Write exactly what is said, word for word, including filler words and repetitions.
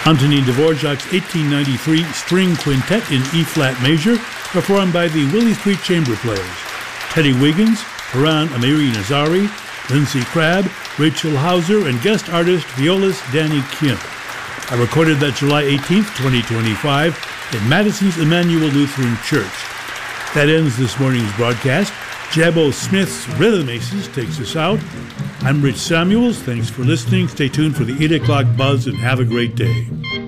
Antonin Dvorak's eighteen ninety-three String Quintet in E-flat major, performed by the Willie Street Chamber Players. Teddy Wiggins, Haran Amiri Nazari, Lindsey Crabb, Rachel Hauser, and guest artist violist Danny Kim. I recorded that July eighteenth, twenty twenty-five, in Madison's Emmanuel Lutheran Church. That ends this morning's broadcast. Jabbo Smith's Rhythm Aces takes us out. I'm Rich Samuels. Thanks for listening. Stay tuned for the eight o'clock buzz and have a great day.